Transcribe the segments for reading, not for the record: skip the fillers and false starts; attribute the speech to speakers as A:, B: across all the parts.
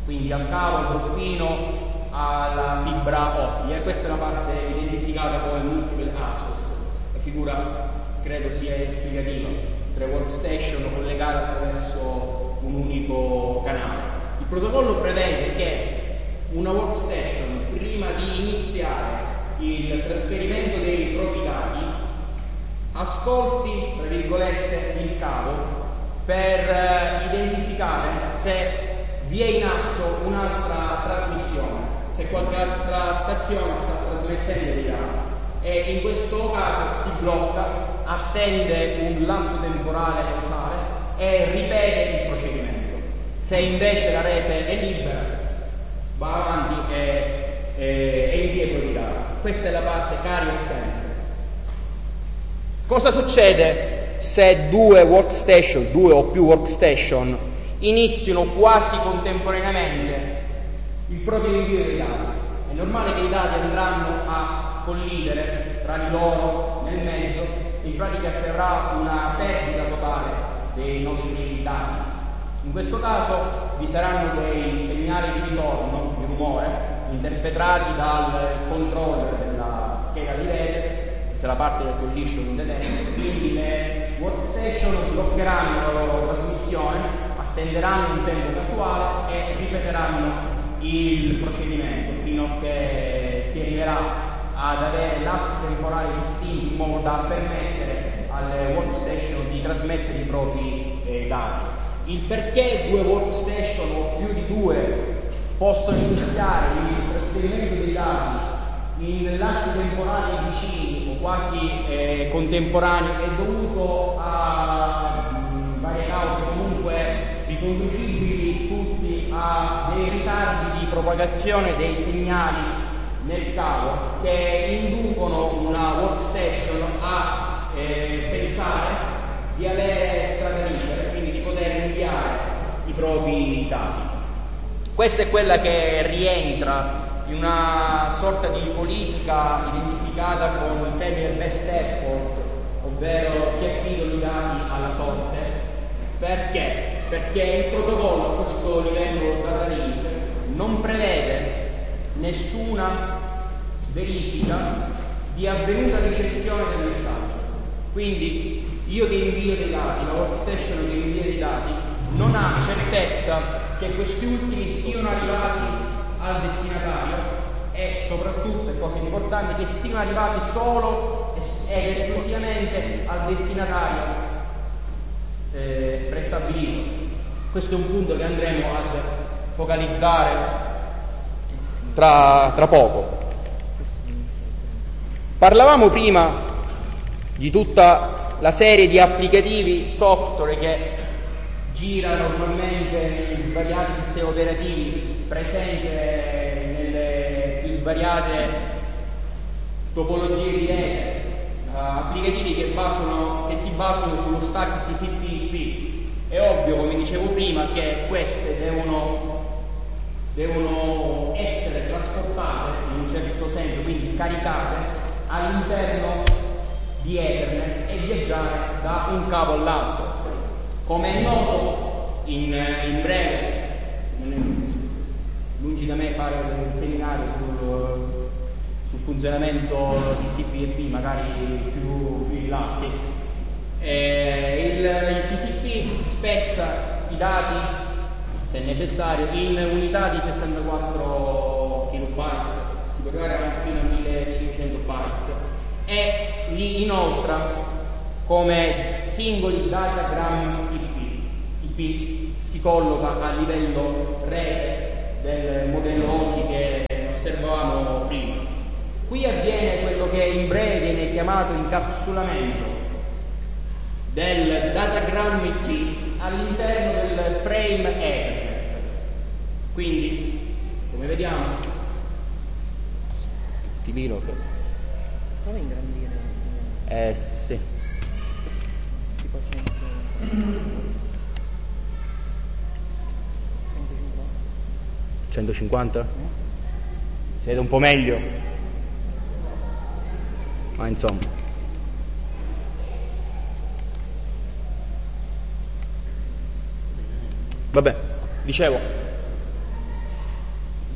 A: quindi al cavo, al groppino, alla fibra ottica. Questa è la parte identificata come multiple access. La figura credo sia esplicativa, 3 workstation collegate attraverso un unico canale. Il protocollo prevede che una workstation, prima di iniziare il trasferimento dei propri dati, ascolti, tra virgolette, il cavo per identificare se vi è in atto un'altra trasmissione, se qualche altra stazione sta trasmettendo dei dati, e in questo caso si blocca, attende un lasso temporale causale e ripete il procedimento. Se invece la rete è libera, va avanti e invia i propri dati. Questa è la parte carrier sense. Cosa succede se due o più workstation iniziano quasi contemporaneamente il proprio invio dei dati? È normale che i dati andranno a collidere tra di loro nel mezzo, in pratica si avrà una perdita totale dei nostri dati. In questo caso vi saranno dei segnali di ritorno, di rumore, interpretati dal controller della scheda di rete, questa è la parte del collision detection, quindi le workstation bloccheranno la loro trasmissione, attenderanno un tempo casuale e ripeteranno il procedimento fino a che si arriverà ad avere lassi temporali distinti in modo da permettere alle workstation di trasmettere i propri dati. Il perché 2 workstation o più di 2 possono iniziare il trasferimento dei dati in lasci temporali vicini o quasi contemporanei è dovuto a varie cause comunque riconducibili tutti a dei ritardi di propagazione dei segnali nel cavo che inducono una workstation a pensare di avere strada libera, quindi di poter inviare i propri dati. Questa è quella che rientra in una sorta di politica identificata con il termine best effort, ovvero si affidano i dati alla sorte. Perché? Perché il protocollo a questo livello data link non prevede nessuna verifica di avvenuta ricezione del messaggio. Quindi io che invio dei dati, la workstation che invia dei dati, non ha certezza che questi ultimi siano arrivati al destinatario e soprattutto, è cosa importante, che siano arrivati solo ed esclusivamente al destinatario prestabilito. Questo è un punto che andremo a focalizzare tra poco. Parlavamo prima di tutta la serie di applicativi software che gira normalmente negli svariati sistemi operativi, presente nelle più svariate topologie di rete, applicativi che si basano sullo stack TCP/IP. È ovvio, come dicevo prima, che queste devono essere trasportate in un certo senso, quindi caricate all'interno di Ethernet e viaggiare da un cavo all'altro. Come è noto, in breve, lungi da me fare un seminario sul funzionamento di TCP/IP, magari più in là, sì. Il TCP spezza i dati, se necessario, in unità di 64 kilobyte, si può arrivare anche fino a 1500 byte, e li inoltra come singoli datagram IP. IP si colloca a livello rete del modello OSI che osservavamo prima. Qui avviene quello che in breve viene chiamato incapsulamento del datagram IP all'interno del frame Ethernet. Quindi, come vediamo, attimino che
B: come ingrandire?
A: Sì.
B: Si possono
A: 150? Si vede un po' meglio? Ma insomma. Vabbè, dicevo,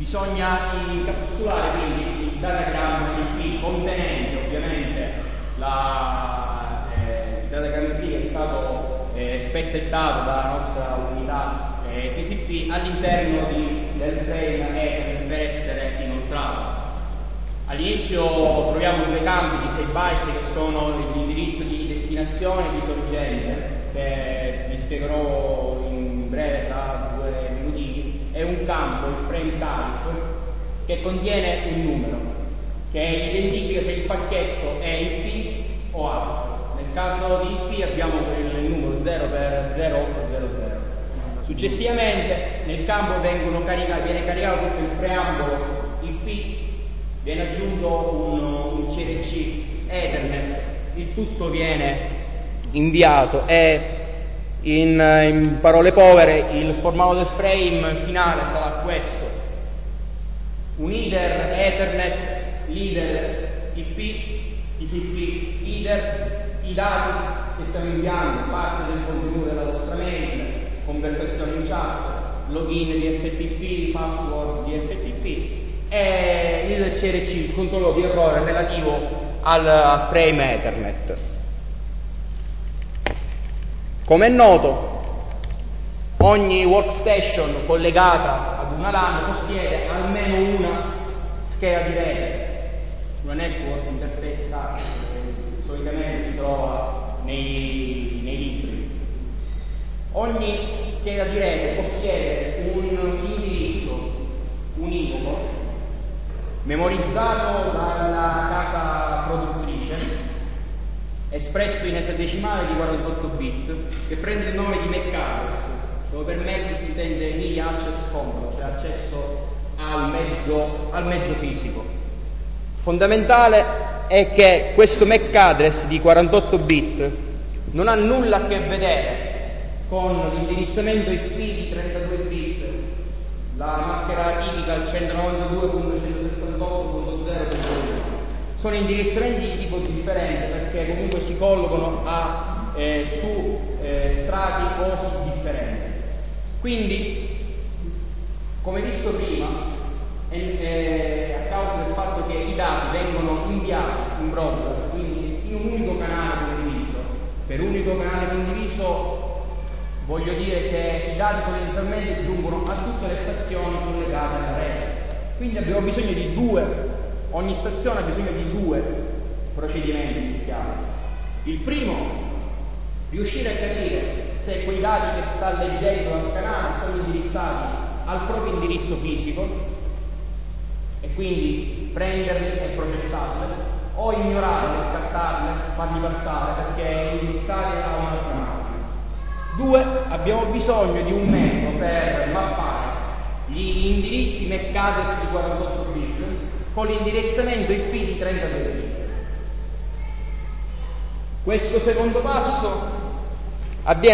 A: Bisogna incapsulare quindi il datagramma IP contenente ovviamente il datagramma IP che è stato spezzettato dalla nostra unità TCP all'interno del frame Ethernet per essere inoltrato. All'inizio troviamo due campi di 6 byte che sono l'indirizzo di destinazione e di sorgente, che vi spiegherò in breve tra 2 minuti, e un campo, il frame type, che contiene un numero, che identifica se il pacchetto è IP o altro. Nel caso di IP abbiamo il numero 0 per 0800. Successivamente nel campo viene caricato tutto il preambolo IP, viene aggiunto un CRC Ethernet, il tutto viene inviato e in parole povere il formato del frame finale sarà questo: un header Ethernet, leader IP, TCP header, i dati che stiamo inviando, parte del contenuto della vostra mail, conversazioni in chat, login di FTP, password di FTP e il CRC, il controllo di errore relativo al frame Ethernet. Come è noto, ogni workstation collegata ad una LAN possiede almeno una scheda di rete, una network interface card che solitamente si trova nei libri. Ogni scheda di rete possiede un indirizzo univoco memorizzato dalla casa produttrice, espresso in esadecimale di 48 bit, che prende il nome di MAC address, dove per MAC si intende Media Access Control, cioè accesso al mezzo fisico. Fondamentale è che questo MAC address di 48 bit non ha nulla a che vedere con l'indirizzamento IP di 32 bit, la maschera tipica al 192.168.0.1. Sono indirizzamenti di tipo differente perché comunque si collocano su strati OSI differenti. Quindi, come visto prima, a causa del fatto che i dati vengono inviati in broadcast, quindi in un unico canale condiviso, per unico canale condiviso voglio dire che i dati potenzialmente giungono a tutte le stazioni collegate alla rete. Quindi abbiamo bisogno di ogni stazione ha bisogno di 2 procedimenti iniziali. Il primo, riuscire a capire se quei dati che sta leggendo dal canale sono indirizzati al proprio indirizzo fisico e quindi prenderli e processarli, o ignorarli, scartarli, farli passare perché indirizzati a un'altra macchina. 2, abbiamo bisogno di un metodo per mappare gli indirizzi MAC address di 48 bit con l'indirizzamento IP di 32 bit. Questo secondo passo avviene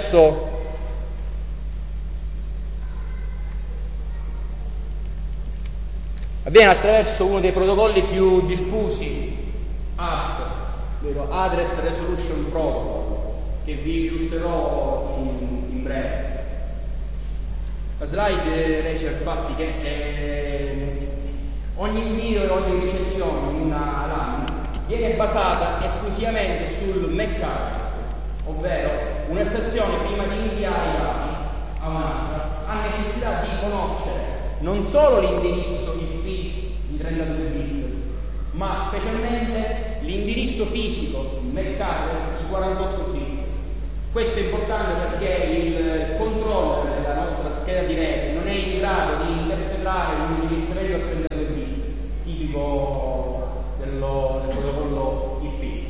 A: attraverso uno dei protocolli più diffusi, ARP, ovvero Address Resolution Protocol, che vi illustrerò in breve. La slide recita infatti che ogni invio e ogni ricezione in una LAN viene basata esclusivamente sul MAC address, ovvero una stazione prima di inviare i dati a un'altra ha necessità di conoscere non solo l'indirizzo IP di 32 bit, ma specialmente l'indirizzo fisico, il MAC address di 48 bit. Questo è importante perché il controller della nostra scheda di rete non è in grado di interpretare un indirizzamento a 32 bit, tipico del protocollo IP.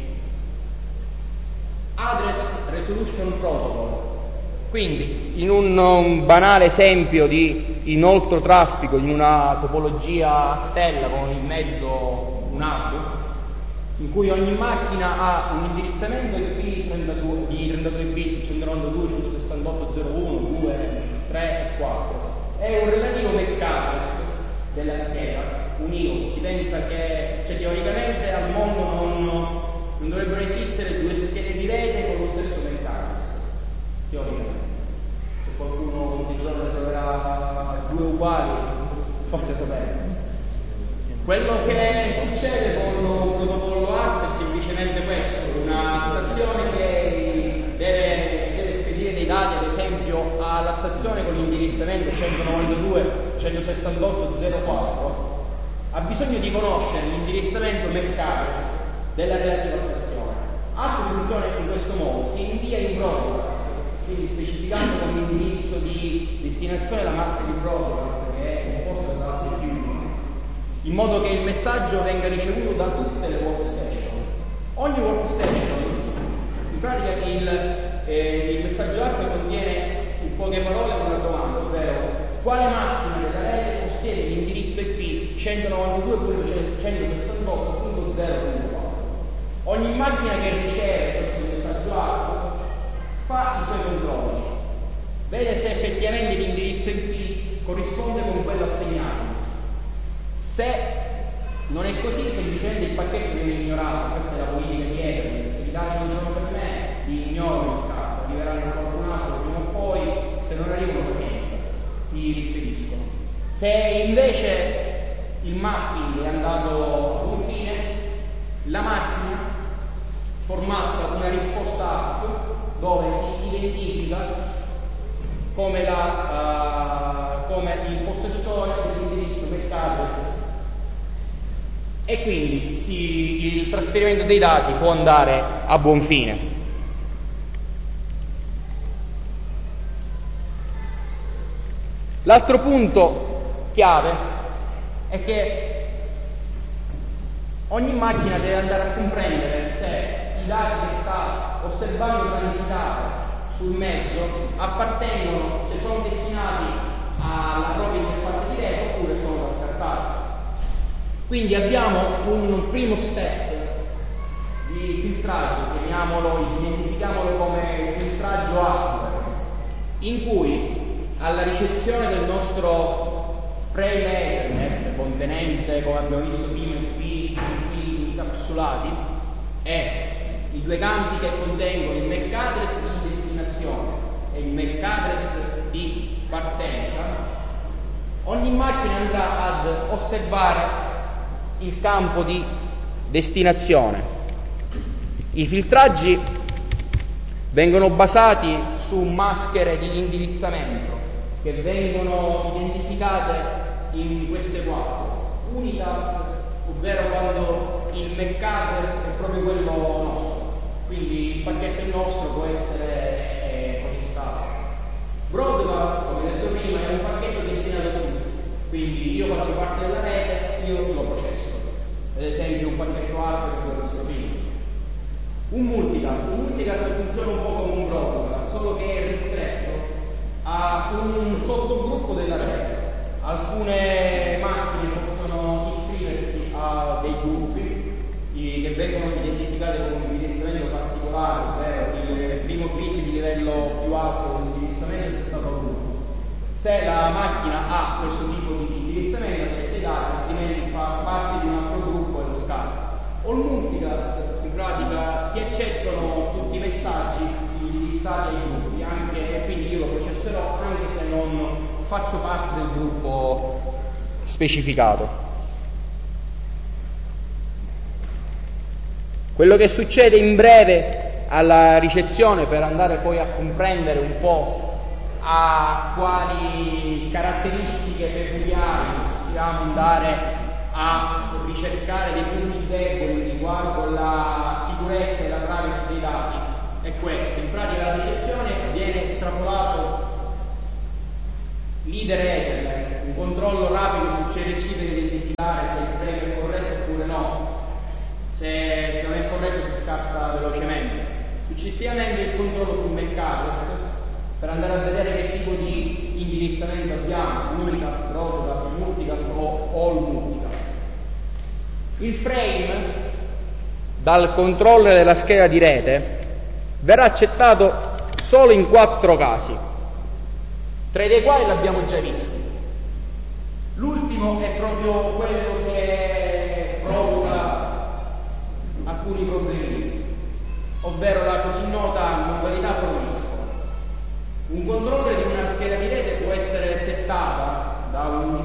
A: Address Resolution Protocol. Quindi, in un banale esempio di inoltre traffico in una topologia a stella con in mezzo un hub, in cui ogni macchina ha un indirizzamento IP di 32 bit, 192, 168.01, 2, 3 e 4, e un relativo MAC address della scheda univoco. Si pensa che, teoricamente al mondo non dovrebbero esistere 2 schede di rete con lo stesso MAC address, teoricamente. Se qualcuno un giorno troverà 2 uguali, forse sapete. Quello che succede con un protocollo ARP è semplicemente questo: una stazione che deve spedire dei dati, ad esempio, alla stazione con l'indirizzamento 192.168.04, ha bisogno di conoscere l'indirizzamento MAC address della relativa stazione. ARP funziona in questo modo: si invia in broadcast, quindi specificando come indirizzo di destinazione la macchina di broadcast, che è composta da altri più, in modo che il messaggio venga ricevuto da tutte le workstation. Ogni workstation, in pratica il messaggio ARP contiene in poche parole una domanda, ovvero quale macchina della rete possiede l'indirizzo IP 192.168.0.4. Ogni macchina che riceve questo messaggio ARP fa i suoi controlli, vede se effettivamente l'indirizzo IP corrisponde con quello assegnato. Se non è così, semplicemente il pacchetto viene ignorato. Questa è la politica di Ethernet: se i dati non sono per me, li ignoro in scatto, arriveranno a qualcun altro prima o poi, se non arrivano per niente, ti riferiscono. Se invece il mapping è andato a buon fine, la macchina formatta una risposta ARP dove si identifica come il possessore dell'indirizzo MAC address, e quindi il trasferimento dei dati può andare a buon fine. L'altro punto chiave è che ogni macchina deve andare a comprendere se i dati che sta osservando transitare sul mezzo appartengono, se sono destinati alla propria interfaccia di rete oppure sono da scartare. Quindi abbiamo un primo step di filtraggio, identifichiamolo come filtraggio hardware, in cui alla ricezione del nostro frame Ethernet contenente, come abbiamo visto prima, IP incapsulati, e i due campi che contengono il MAC address di destinazione e il MAC address di partenza, ogni macchina andrà ad osservare il campo di destinazione. I filtraggi vengono basati su maschere di indirizzamento che vengono identificate in queste quattro: Unicast, ovvero quando il MAC address è proprio quello nostro, quindi il pacchetto è nostro, può essere processato. Broadcast, come detto prima, è un pacchetto destinato a tutti, quindi io faccio parte della rete, io lo processo. Ad esempio un pacchetto hardware che ho visto prima. Un multicast funziona un po' come un broadcast, solo che è ristretto a un sottogruppo della rete. Alcune macchine possono iscriversi a dei gruppi che vengono identificati con un indirizzamento particolare, ovvero il primo bit di livello più alto dell'indirizzamento è stato a gruppo. Se la macchina ha questo tipo di indirizzamento, accetta i dati, altrimenti fa parte di un altro gruppo e lo scarta. O il multicast, in pratica si accettano tutti i messaggi indirizzati ai gruppi, e quindi io lo processerò anche se non faccio parte del gruppo specificato. Quello che succede in breve alla ricezione, per andare poi a comprendere un po' a quali caratteristiche peculiari possiamo andare a ricercare dei punti deboli riguardo la sicurezza e la privacy dei dati, è questo. In pratica la ricezione viene estrapolato leader Ethernet, un controllo rapido sul CRC per identificare se il frame è corretto oppure no. Se non è corretto si scatta velocemente. Successivamente il controllo sul MAC address, per andare a vedere che tipo di indirizzamento abbiamo: Unicast, Broadcast, Multicast o All Multicast. Il frame dal controller della scheda di rete verrà accettato solo in 4 casi, 3 dei quali l'abbiamo già visti. L'ultimo è proprio quello che provoca alcuni problemi, ovvero la così nota modalità promiscua. Un controller di una scheda di rete può essere settata da un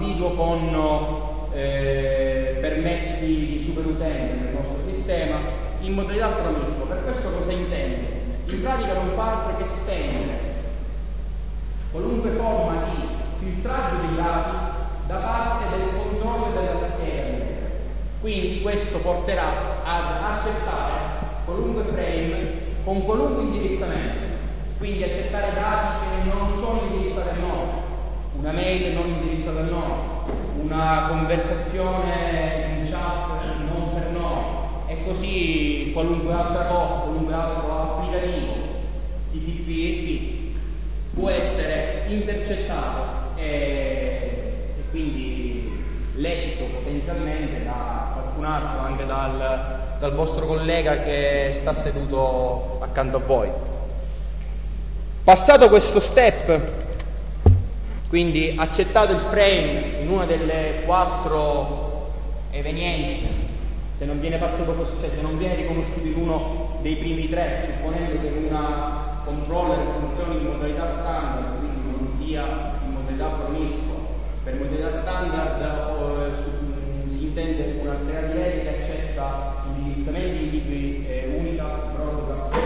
A: condivido con permessi di superutente nel nostro sistema in modalità promiscua. Per questo cosa intende? In pratica non fa altro che stendere qualunque forma di filtraggio dei dati da parte del controllo della scheda. Quindi questo porterà ad accettare qualunque frame con qualunque indirizzamento, quindi accettare dati che non sono indirizzati al nome, una mail non indirizzata al nome, una conversazione in chat non per nome, e così qualunque altra cosa, qualunque altro applicativo TCP/IP può essere intercettato e quindi letto potenzialmente da qualcun altro, anche dal vostro collega che sta seduto accanto a voi. Passato questo step, quindi accettato il frame in una delle 4 evenienze, se non viene passato, cioè se non viene riconosciuto in uno dei primi 3, supponendo che una controller funzioni in modalità standard, quindi non sia in modalità promiscua. Per modalità standard si intende una scheda di rete che accetta indirizzamenti di tipi unicast, broadcast.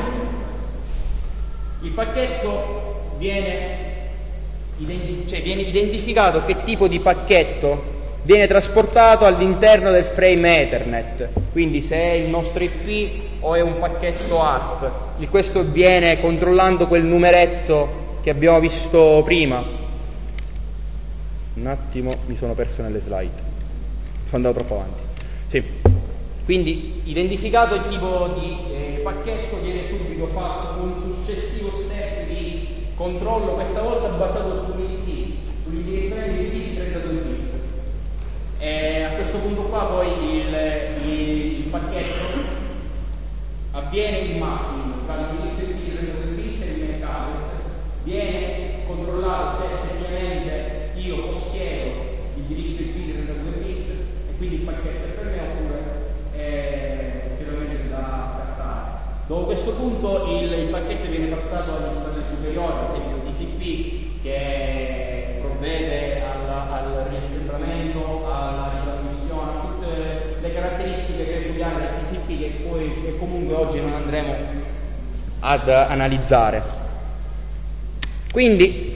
A: Il pacchetto viene identificato che tipo di pacchetto viene trasportato all'interno del frame Ethernet, quindi se è il nostro IP o è un pacchetto ARP. Questo avviene controllando quel numeretto che abbiamo visto prima. Un attimo, mi sono perso nelle slide, sono andato troppo avanti. Sì. Quindi identificato il tipo di pacchetto, viene subito fatto un successivo step di controllo, questa volta basato sull'IP, sull'indirizzazione di IP di 32 bit. A questo punto qua poi il pacchetto avviene il mapping tra l'indirizzo IP di 32 bit e il MAC address, viene controllato se effettivamente io possiedo il diritto IP di 32 bit e quindi il pacchetto è per me oppure è chiaramente da scartare. Dopo questo punto il pacchetto viene passato agli stati superiori, ad esempio TCP, che provvede al riassemblamento, alla ritrasmissione, a tutte le caratteristiche peculiari del TCP che comunque oggi non andremo ad analizzare. Quindi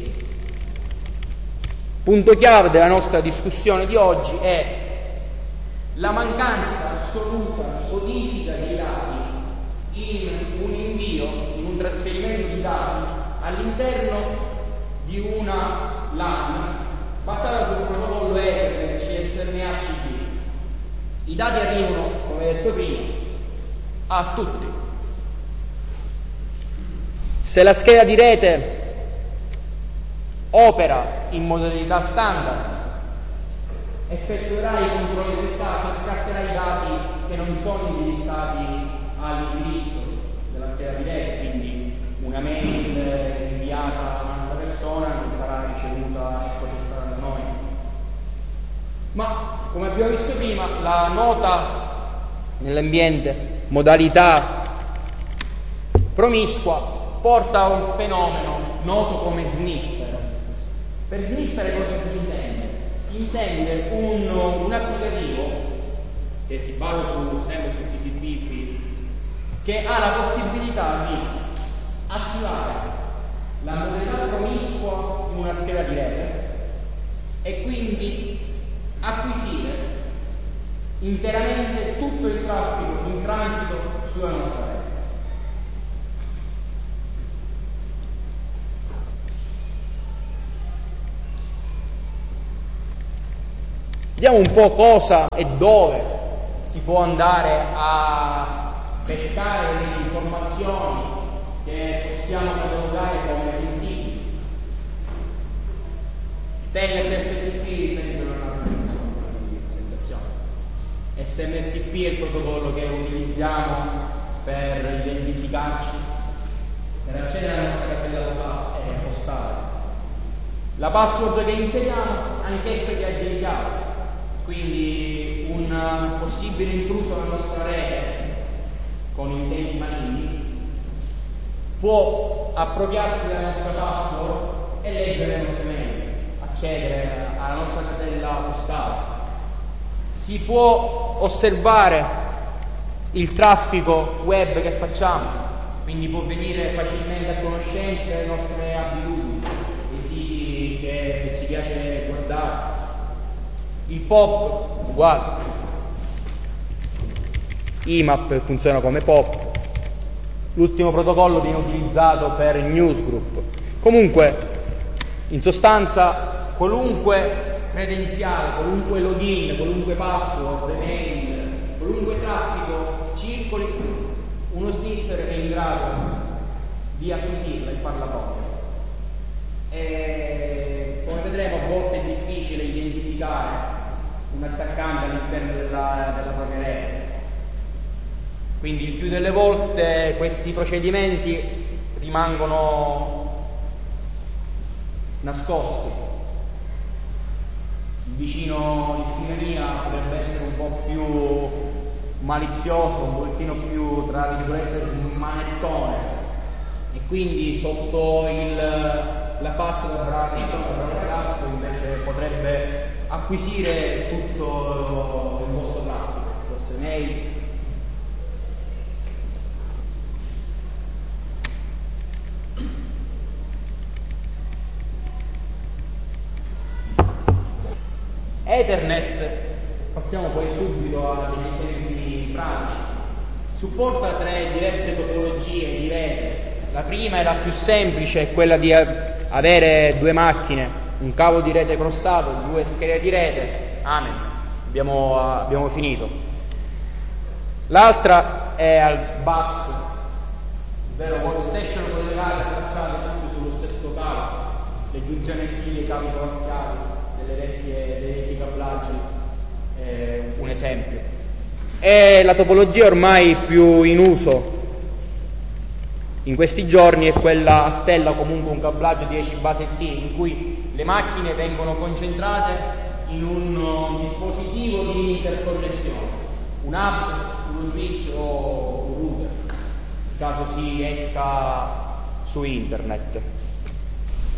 A: punto chiave della nostra discussione di oggi è la mancanza assoluta di codifica dei dati in un invio, in un trasferimento di dati all'interno di una LAN basata sul protocollo Ethernet CSMA/CP. I dati arrivano, come detto prima, a tutti. Se la scheda di rete opera in modalità standard, effettuerà i controlli del caso e scatterà i dati che non sono indirizzati all'indirizzo della scheda di rete, quindi una mail inviata a un'altra persona non sarà ricevuta e processata da noi. Ma, come abbiamo visto prima, la nota nell'ambiente modalità promiscua porta a un fenomeno noto come sniffer. Per sniffer cosa si intende? Si intende un applicativo che si basa sempre su TCP/IP, che ha la possibilità di attivare la modalità promiscua in una scheda di rete e quindi acquisire interamente tutto il traffico in transito sulla nostra rete. Vediamo un po' cosa e dove si può andare a pescare delle informazioni che possiamo catalogare come sensibili. SMTP SMTP è il protocollo che utilizziamo per identificarci, per accedere alla nostra cartella postale. La password che inseriamo, anch'essa viaggia di chiave. Quindi un possibile intruso nella nostra rete con intenti maligni può appropriarsi della nostra password e leggere le nostre mail. accedere alla nostra casella postale. Si può osservare il traffico web che facciamo, quindi può venire facilmente a conoscenza delle nostre abitudini, dei siti che ci piace guardare. Il POP uguale, IMAP funziona come POP, l'ultimo protocollo viene utilizzato per newsgroup. Comunque, in sostanza, qualunque credenziale, qualunque login, qualunque password, email, qualunque traffico circoli, uno sniffer è in grado di acquisirla e farla propria. E come vedremo, a volte è difficile identificare un attaccante all'interno della propria rete. Quindi il più delle volte questi procedimenti rimangono nascosti. Il vicino di scrivania potrebbe essere un po' più malizioso, un pochettino più, tra virgolette, manettone, e quindi sotto la faccia del bravo ragazzo invece potrebbe acquisire tutto il vostro traffico, le vostre mail. Ethernet, passiamo poi subito a degli esempi pratici, supporta 3 diverse topologie di rete. La prima è la più semplice, è quella di avere 2 macchine, un cavo di rete crossato, 2 schede di rete, amen, abbiamo finito. L'altra è al bus, ovvero workstation collegate e tracciate tutte sullo stesso cavo, le giunzioni attive, i cavi coassiali dei vecchi cablaggi, un esempio. E la topologia ormai più in uso in questi giorni è quella a stella, comunque un cablaggio 10 base T, in cui le macchine vengono concentrate in un dispositivo di interconnessione, un hub, uno switch o un router, in caso si esca su internet.